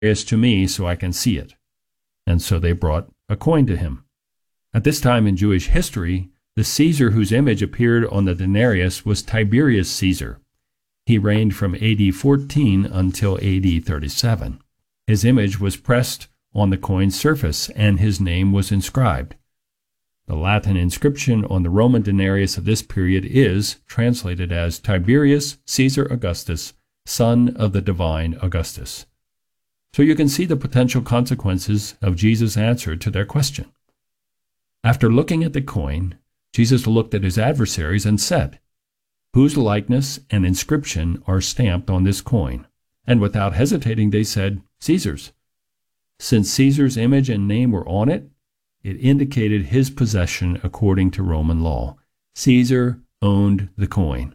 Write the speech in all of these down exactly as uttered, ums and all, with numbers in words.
denarius to me so I can see it." And so they brought a coin to him. At this time in Jewish history, the Caesar whose image appeared on the denarius was Tiberius Caesar. He reigned from A D fourteen until A D thirty-seven. His image was pressed on the coin's surface, and his name was inscribed. The Latin inscription on the Roman denarius of this period is translated as Tiberius Caesar Augustus, son of the divine Augustus. So you can see the potential consequences of Jesus' answer to their question. After looking at the coin, Jesus looked at his adversaries and said, "Whose likeness and inscription are stamped on this coin?" And without hesitating they said, "Caesar's." Since Caesar's image and name were on it, it indicated his possession according to Roman law. Caesar owned the coin.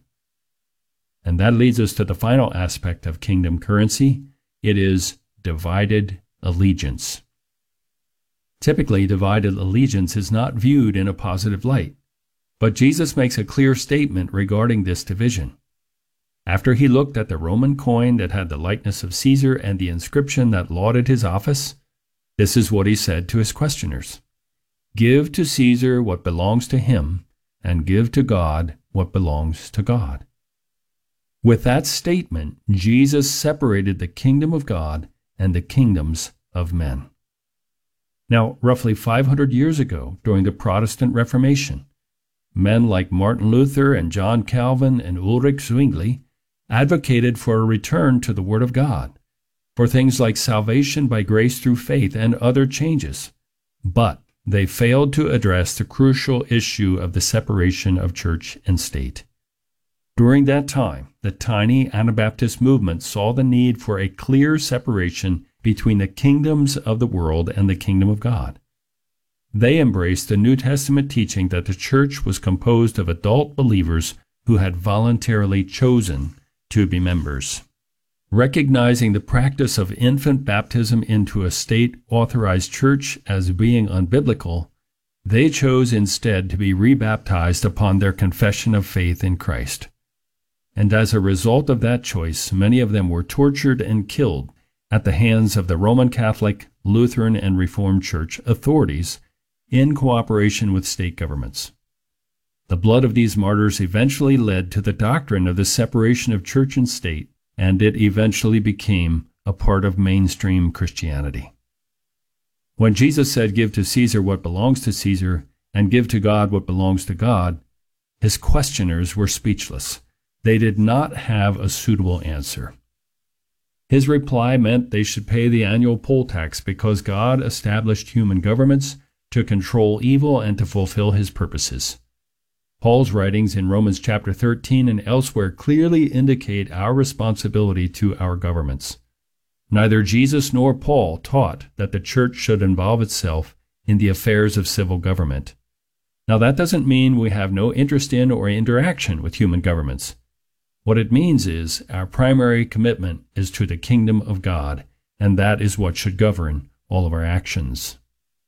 And that leads us to the final aspect of kingdom currency. It is divided allegiance. Typically, divided allegiance is not viewed in a positive light, but Jesus makes a clear statement regarding this division. After he looked at the Roman coin that had the likeness of Caesar and the inscription that lauded his office, this is what he said to his questioners: "Give to Caesar what belongs to him, and give to God what belongs to God." With that statement, Jesus separated the kingdom of God and the kingdoms of men. Now, roughly five hundred years ago, during the Protestant Reformation, men like Martin Luther and John Calvin and Ulrich Zwingli advocated for a return to the Word of God, for things like salvation by grace through faith and other changes. But they failed to address the crucial issue of the separation of church and state. During that time, the tiny Anabaptist movement saw the need for a clear separation between the kingdoms of the world and the kingdom of God. They embraced the New Testament teaching that the church was composed of adult believers who had voluntarily chosen to be members. Recognizing the practice of infant baptism into a state-authorized church as being unbiblical, they chose instead to be rebaptized upon their confession of faith in Christ. And as a result of that choice, many of them were tortured and killed at the hands of the Roman Catholic, Lutheran, and Reformed Church authorities in cooperation with state governments. The blood of these martyrs eventually led to the doctrine of the separation of church and state, and it eventually became a part of mainstream Christianity. When Jesus said, "Give to Caesar what belongs to Caesar, and give to God what belongs to God," his questioners were speechless. They did not have a suitable answer. His reply meant they should pay the annual poll tax because God established human governments to control evil and to fulfill his purposes. Paul's writings in Romans chapter thirteen and elsewhere clearly indicate our responsibility to our governments. Neither Jesus nor Paul taught that the church should involve itself in the affairs of civil government. Now, that doesn't mean we have no interest in or interaction with human governments. What it means is our primary commitment is to the kingdom of God, and that is what should govern all of our actions.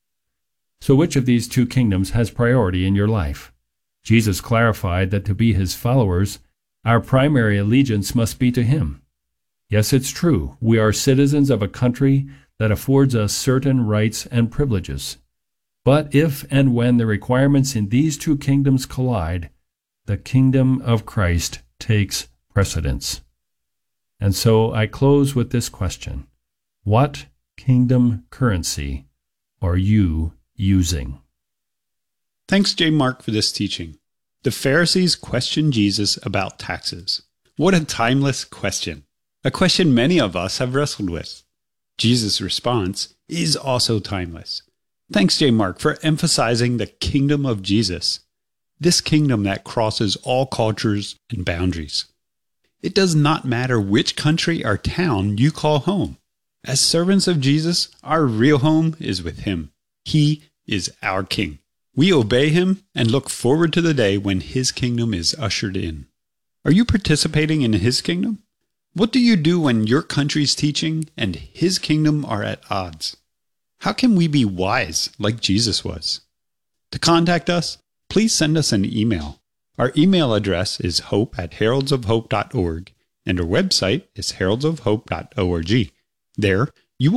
So which of these two kingdoms has priority in your life? Jesus clarified that to be his followers, our primary allegiance must be to him. Yes, it's true. We are citizens of a country that affords us certain rights and privileges. But if and when the requirements in these two kingdoms collide, the kingdom of Christ takes precedence. And so I close with this question: what kingdom currency are you using? Thanks, J. Mark, for this teaching. The Pharisees questioned Jesus about taxes. What a timeless question. A question many of us have wrestled with. Jesus' response is also timeless. Thanks, J. Mark, for emphasizing the kingdom of Jesus, this kingdom that crosses all cultures and boundaries. It does not matter which country or town you call home. As servants of Jesus, our real home is with him. He is our king. We obey him and look forward to the day when his kingdom is ushered in. Are you participating in his kingdom? What do you do when your country's teaching and his kingdom are at odds? How can we be wise like Jesus was? To contact us, please send us an email. Our email address is hope at heralds of hope dot org, and our website is heralds of hope dot org. There,